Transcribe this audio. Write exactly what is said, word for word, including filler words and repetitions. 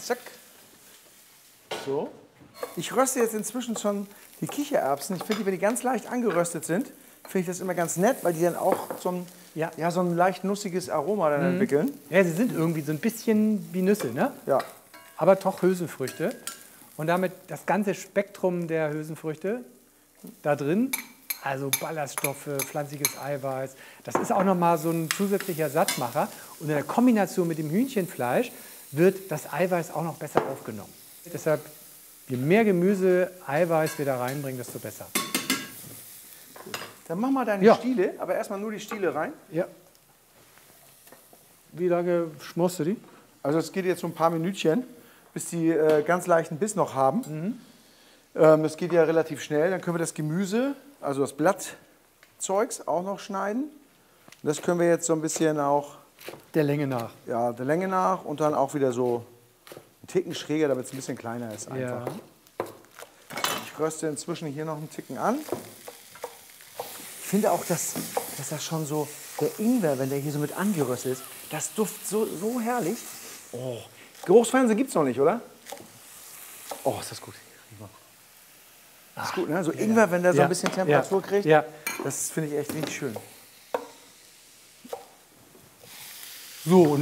Zack. So. Ich röste jetzt inzwischen schon die Kichererbsen. Ich finde, wenn die ganz leicht angeröstet sind, finde ich das immer ganz nett, weil die dann auch so ein, ja. Ja, so ein leicht nussiges Aroma dann mhm. entwickeln. Ja, sie sind irgendwie so ein bisschen wie Nüsse, ne? Ja. Aber doch Hülsenfrüchte. Und damit das ganze Spektrum der Hülsenfrüchte da drin. Also Ballaststoffe, pflanzliches Eiweiß. Das ist auch nochmal so ein zusätzlicher Sattmacher. Und in der Kombination mit dem Hühnchenfleisch wird das Eiweiß auch noch besser aufgenommen. Deshalb, je mehr Gemüse, Eiweiß wir da reinbringen, desto besser. Dann mach mal deine ja. Stiele, aber erstmal nur die Stiele rein. Ja. Wie lange schmorst du die? Also es geht jetzt so ein paar Minütchen, bis die äh, ganz leichten Biss noch haben. Mhm. Ähm, das geht ja relativ schnell. Dann können wir das Gemüse, also das Blattzeugs, auch noch schneiden. Und das können wir jetzt so ein bisschen auch... Der Länge nach. Ja, der Länge nach und dann auch wieder so einen Ticken schräger, damit es ein bisschen kleiner ist einfach. Ja. Ich röste inzwischen hier noch einen Ticken an. Ich finde auch, dass, dass das schon so, der Ingwer, wenn der hier so mit angeröstet ist, das duftet so, so herrlich. Oh, Geruchsfernsehen gibt es noch nicht, oder? Oh, ist das gut. Das ist gut, ne? So Ingwer, wenn der so ja. ein bisschen Temperatur ja. kriegt, ja. das finde ich echt richtig schön. So, und